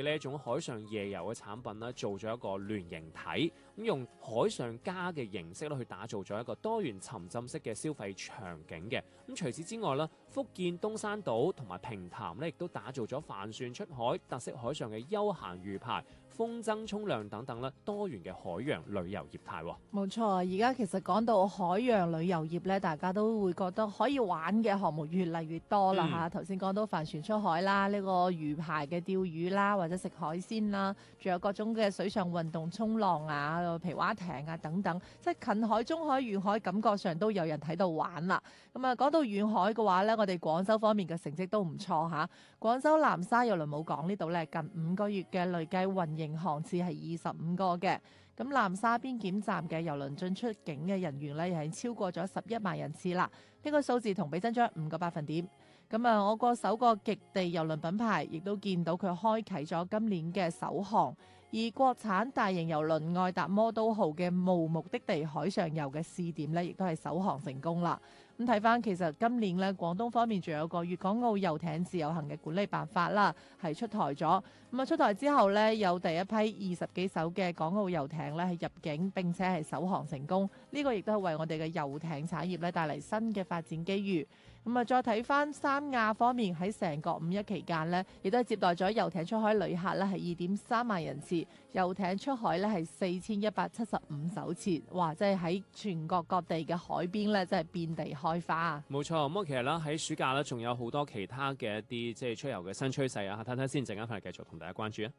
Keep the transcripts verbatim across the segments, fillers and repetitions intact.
呢一種海上夜遊嘅產品咧，做咗一個聯形體，咁用海上家嘅形式咧去打造咗一個多元沉浸式嘅消費場景嘅。咁除此之外咧，福建東山島同埋平潭咧，亦都打造咗帆船出海、特色海上嘅休閒魚排、風箏沖涼等等咧，多元嘅海洋旅遊業態。 冇錯，而家其實講到海洋旅遊業咧，大家都會覺得可以玩嘅項目越嚟越多啦嚇。頭先講到帆船出海啦，呢、呢個魚排嘅釣魚啦，或者食海鮮啦，仲有各種嘅水上運動、衝浪啊、皮划艇啊等等，即係近海、中海、遠海，感覺上都有人喺度玩啦。咁啊，講到遠海嘅話呢，我哋廣州方面嘅成績都唔錯嚇。廣州南沙郵輪母港呢度呢，近五個月嘅累計運營航次係二十五個嘅。咁南沙邊檢站嘅郵輪進出境嘅人員呢，又係超過咗十一萬人次啦。呢個數字同比增長五個百分點。咁啊，我個首個極地郵輪品牌亦都見到佢開啟咗今年嘅首航。而國產大型郵輪愛達魔都號嘅無目的地海上遊嘅試點呢，亦都係首航成功啦。咁睇翻，其實今年呢，廣東方面仲有個粵港澳遊艇自由行嘅管理辦法啦，係出台咗。咁啊，出台之後呢，有第一批二十幾艘嘅港澳遊艇呢係入境並且係首航成功。呢個亦都係為我哋嘅遊艇產業呢帶嚟新嘅發展機遇。咁啊，再睇翻三亞方面喺成個五一期間呢，亦都係接待咗遊艇出海旅客呢係二點三萬人次，遊艇出海呢係四千一百七十五艘次。哇！即係喺全國各地嘅海邊呢，真係遍地開花。冇錯，咁其實咧喺暑假咧，仲有好多其他嘅一啲即係出遊嘅新趨勢啊！睇睇先，陣間翻嚟繼續同大家關注啊！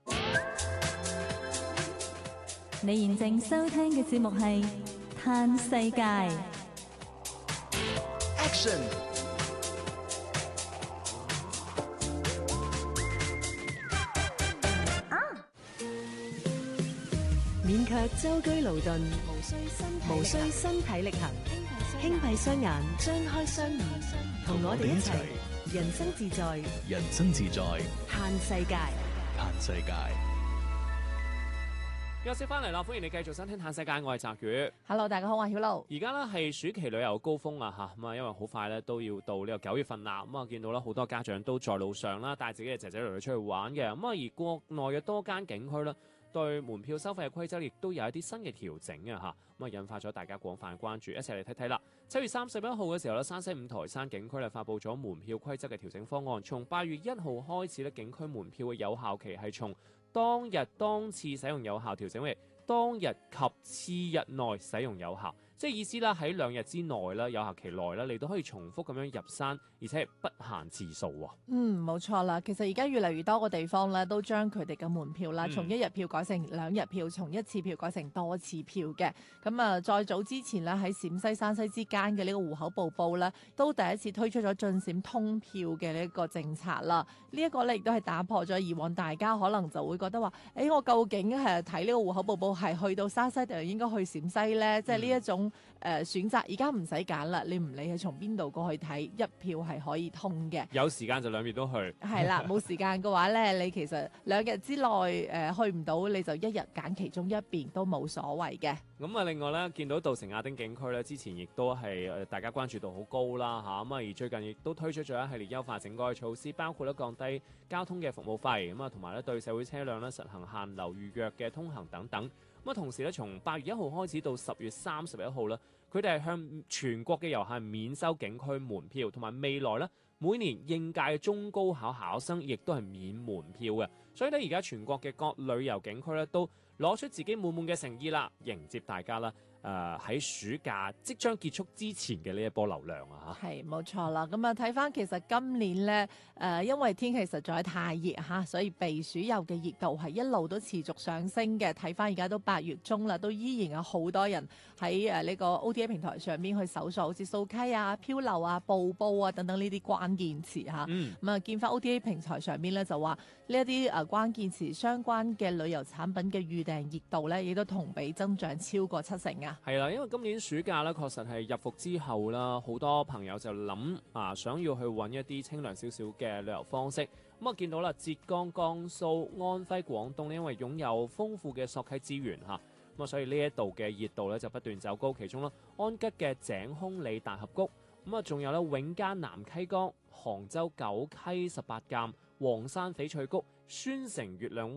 你現正收聽嘅節目係《嘆世界》。 Action！ 免卻舟車勞頓，無需身體力行，輕閉雙眼，張開雙耳，同我哋一齊人生自在， 人生自在， 嘆世界， 嘆世界。 休息翻嚟啦，歡迎你繼續收聽《嘆世界》，我係澤宇。 Hello， 大家好，我係曉露。 而家呢係暑期旅遊高峰啊，吓咁啊，因為好快咧都要到呢個九月份啦。咁啊，見到啦好多家長都在路上啦，帶自己嘅仔仔女女出去玩嘅。咁啊，而國內嘅多間景區咧，對門票收費嘅規則亦都有一啲新嘅調整啊！嚇咁啊，引發咗大家廣泛嘅關注，一齊嚟睇睇啦。七月三十一號嘅時候咧，山西五台山景區咧發布咗門票規則嘅調整方案，從八月一號開始咧，景區門票嘅有效期係從當日當次使用有效調整為當日及次日內使用有效。即係意思啦，喺兩日之內啦，有效期內啦，你都可以重複咁樣入山，而且係不限次數喎。 嗯，冇錯啦。其實而家越嚟越多個地方咧，都將佢哋嘅門票啦，從一日票改成兩日票，從一次票改成多次票嘅。咁啊，再早之前咧，喺陝西、山西之間嘅呢個戶口步報咧，都第一次推出咗進陝通票嘅呢一個政策啦。呢、這、一個咧，亦都係打破咗以往大家可能就會覺得話，誒、欸，我究竟係睇呢個戶口步報係去到山西定係應該去陝西咧？即係呢一種。誒、呃、選擇而家唔使揀啦，你唔理係從邊度過去睇，一票係可以通嘅。 有時間就兩邊都去。 係啦，冇時間嘅話咧，你其實兩日之內誒、呃、去唔到，你就一日揀其中一邊都冇所謂嘅。 咁啊，另外咧，見到稻城亞丁景區咧，之前亦都係誒大家關注度好高啦嚇，咁啊而最近亦都推出咗一系列優化整改嘅措施，包括咧降低交通嘅服務費，咁啊同埋咧對社會車輛咧實行限流預約嘅通行等等。咁啊，同時咧，從八月一號開始到十月三十一號咧，佢哋係向全國嘅遊客免收景區門票，同埋未來咧每年應屆中高考考生亦都係免門票嘅。所以咧，而家全國嘅各旅遊景區咧都攞出自己滿滿嘅誠意啦，迎接大家啦。誒、呃、喺暑假即將結束之前嘅呢一波流量啊嚇， 係冇錯啦。咁啊睇翻其實今年呢，誒、呃，因為天氣實在太熱嚇，所以避暑遊嘅熱度係一路都持續上升嘅。睇翻而家都八月中啦，都依然有好多人喺誒呢個 O T A 平台上邊去搜索，好似掃溪啊、漂流啊、瀑布啊等等呢啲關鍵詞嚇。咁、嗯、啊見翻 O T A 平台上邊咧就話呢一啲誒關鍵詞相關嘅旅遊產品嘅預訂熱度咧，亦都同比增長超過七成啊！ 係啦，因為今年暑假咧，確實係入伏之後啦，好多朋友就諗啊，想要去揾一啲清涼少少嘅旅遊方式。咁啊，見到啦，浙江、江蘇、安徽、廣東呢，因為擁有豐富嘅索溪資源嚇，咁啊，所以呢一度嘅熱度咧就不斷走高。其中啦，安吉嘅井空里大峽谷，咁啊，仲有咧永嘉南溪江、杭州九溪十八澗、黃山翡翠谷、宣城月亮